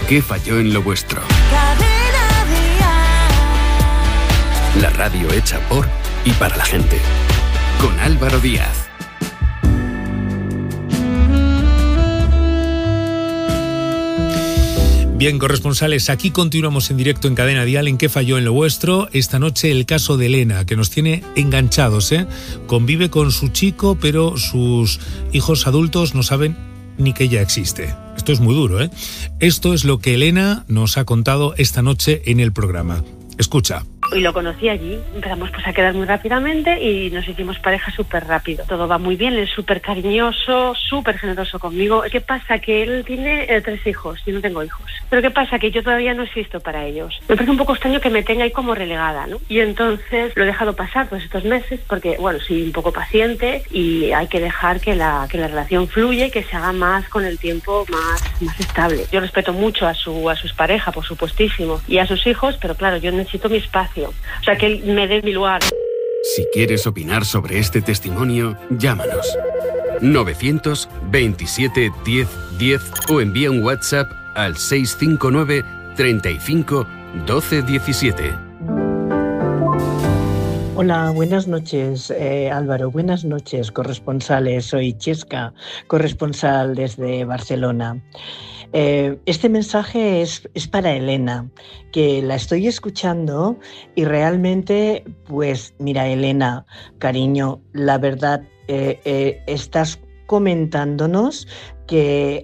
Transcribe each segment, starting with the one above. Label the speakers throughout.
Speaker 1: ¿Qué falló en lo vuestro? La radio hecha por y para la gente. Con Álvaro Díaz.
Speaker 2: Bien, corresponsales, aquí continuamos en directo en Cadena Dial en ¿Qué falló en lo vuestro? Esta noche el caso de Elena, que nos tiene enganchados, ¿eh? Convive con su chico, pero sus hijos adultos no saben ni que ella existe. Esto es muy duro, ¿eh? Esto es lo que Elena nos ha contado esta noche en el programa. Escucha.
Speaker 3: Y lo conocí allí, empezamos pues a quedar muy rápidamente y nos hicimos pareja súper rápido. Todo va muy bien, él es súper cariñoso, súper generoso conmigo. ¿Qué pasa? Que él tiene 3 hijos, yo no tengo hijos. Pero ¿qué pasa? Que yo todavía no existo para ellos. Me parece un poco extraño que me tenga ahí como relegada, ¿no? Y entonces lo he dejado pasar pues estos meses porque, bueno, soy un poco paciente y hay que dejar que la relación fluya y que se haga más con el tiempo más estable. Yo respeto mucho a sus parejas, por supuestísimo, y a sus hijos, pero claro, yo necesito mi espacio. O sea, que él me dé mi lugar.
Speaker 1: Si quieres opinar sobre este testimonio, llámanos. 927 10 10 o envía un WhatsApp al 659 35 12 17.
Speaker 4: Hola, buenas noches, Álvaro. Buenas noches, corresponsales. Soy Chesca, corresponsal desde Barcelona. Este mensaje es para Elena, que la estoy escuchando y realmente, pues mira, Elena, cariño, la verdad, estás comentándonos que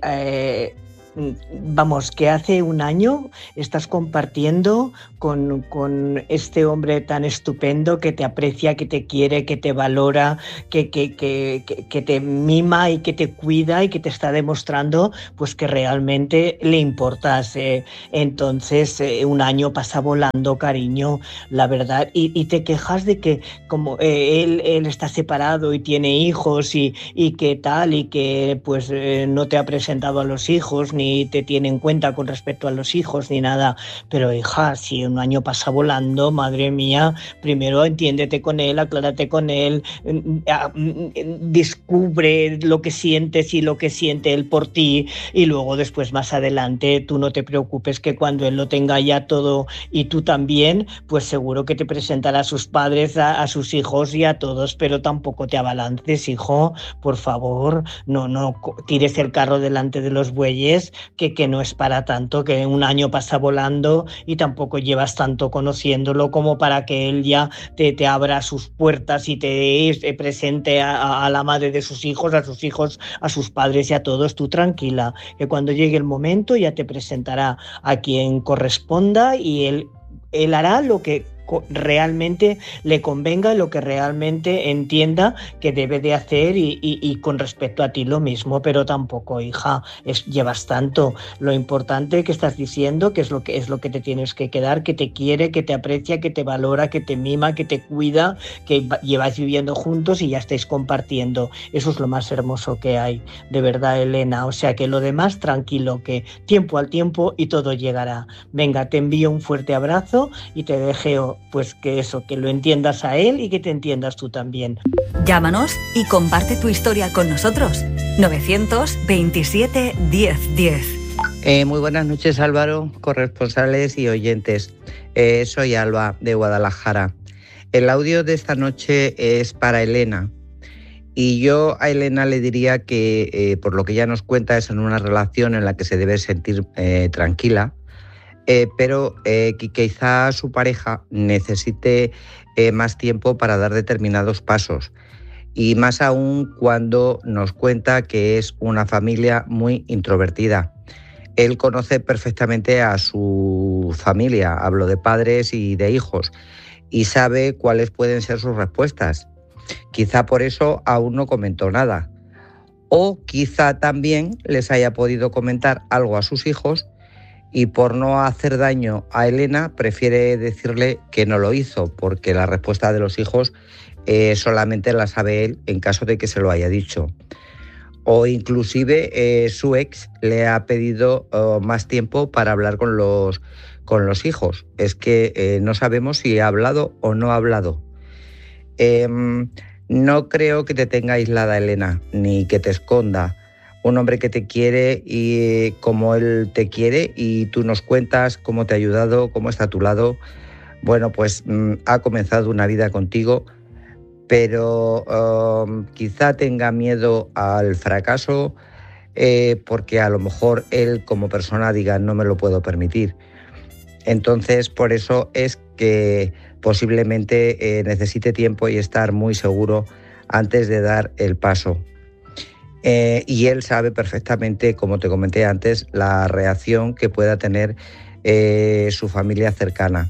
Speaker 4: que hace un año estás compartiendo con este hombre tan estupendo que te aprecia, que te quiere, que te valora, que te mima y que te cuida y que te está demostrando pues que realmente le importas. Entonces, un año pasa volando, cariño, la verdad, y te quejas de que como él está separado y tiene hijos y que tal, y que pues no te ha presentado a los hijos, ni te tiene en cuenta con respecto a los hijos, ni nada. Pero hija, si un año pasa volando, madre mía, primero entiéndete con él, aclárate con él, descubre lo que sientes y lo que siente él por ti, y luego después más adelante tú no te preocupes, que cuando él lo tenga ya todo y tú también, pues seguro que te presentará a sus padres, a sus hijos y a todos, pero tampoco te abalances, hijo, por favor, no tires el carro delante de los bueyes, que no es para tanto, que un año pasa volando y tampoco llevas tanto conociéndolo como para que él ya te abra sus puertas y te presente a la madre de sus hijos, a sus padres y a todos. Tú tranquila, que cuando llegue el momento ya te presentará a quien corresponda y él hará lo que realmente le convenga, lo que realmente entienda que debe de hacer, y con respecto a ti lo mismo. Pero tampoco, hija, llevas tanto. Lo importante que estás diciendo, que es lo que te tienes que quedar, que te quiere, que te aprecia, que te valora, que te mima, que te cuida, que lleváis viviendo juntos y ya estáis compartiendo. Eso es lo más hermoso que hay, de verdad, Elena. O sea que lo demás, tranquilo, que tiempo al tiempo y todo llegará. Venga, te envío un fuerte abrazo y te deseo pues que lo entiendas a él y que te entiendas tú también.
Speaker 5: Llámanos y comparte tu historia con nosotros. 927 10 10.
Speaker 6: Muy buenas noches, Álvaro, corresponsales y oyentes. Soy Alba, de Guadalajara. El audio de esta noche es para Elena. Y yo a Elena le diría que, por lo que ella nos cuenta, es en una relación en la que se debe sentir tranquila, pero que quizá su pareja necesite más tiempo para dar determinados pasos, y más aún cuando nos cuenta que es una familia muy introvertida. Él conoce perfectamente a su familia, hablo de padres y de hijos, y sabe cuáles pueden ser sus respuestas. Quizá por eso aún no comentó nada, o quizá también les haya podido comentar algo a sus hijos, y por no hacer daño a Elena prefiere decirle que no lo hizo, porque la respuesta de los hijos solamente la sabe él en caso de que se lo haya dicho. O inclusive su ex le ha pedido más tiempo para hablar con los hijos. Es que no sabemos si ha hablado o no ha hablado. No creo que te tenga aislada, Elena, ni que te esconda. un hombre que te quiere y como él te quiere, y tú nos cuentas cómo te ha ayudado, cómo está a tu lado. Bueno, pues ha comenzado una vida contigo, pero quizá tenga miedo al fracaso, porque a lo mejor él como persona diga no me lo puedo permitir. Entonces, por eso es que posiblemente necesite tiempo y estar muy seguro antes de dar el paso. Y él sabe perfectamente, como te comenté antes, la reacción que pueda tener su familia cercana.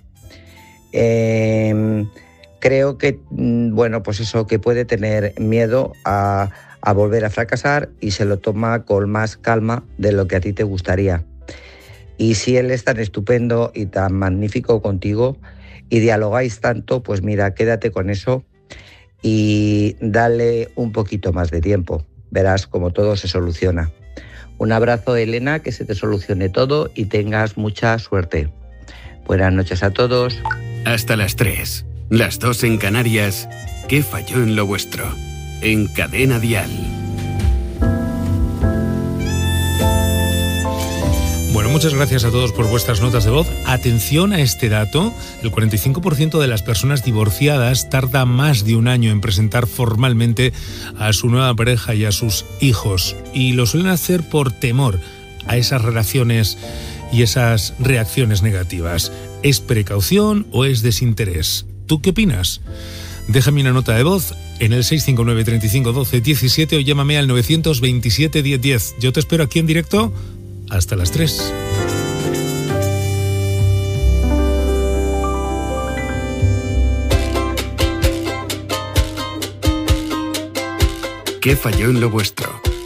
Speaker 6: Creo que, bueno, pues eso, que puede tener miedo a volver a fracasar y se lo toma con más calma de lo que a ti te gustaría. Y si él es tan estupendo y tan magnífico contigo y dialogáis tanto, pues mira, quédate con eso y dale un poquito más de tiempo. Verás cómo todo se soluciona. Un abrazo, Elena, que se te solucione todo y tengas mucha suerte. Buenas noches a todos.
Speaker 1: Hasta las 3, las 2 en Canarias. ¿Qué falló en lo vuestro? En Cadena Dial.
Speaker 2: Bueno, muchas gracias a todos por vuestras notas de voz. Atención a este dato: el 45% de las personas divorciadas tarda más de un año en presentar formalmente a su nueva pareja y a sus hijos. Y lo suelen hacer por temor a esas relaciones y esas reacciones negativas. ¿Es precaución o es desinterés? ¿Tú qué opinas? Déjame una nota de voz en el 659 35 12 17 o llámame al 927 10 10. Yo te espero aquí en directo hasta las 3.
Speaker 1: ¿Qué falló en lo vuestro?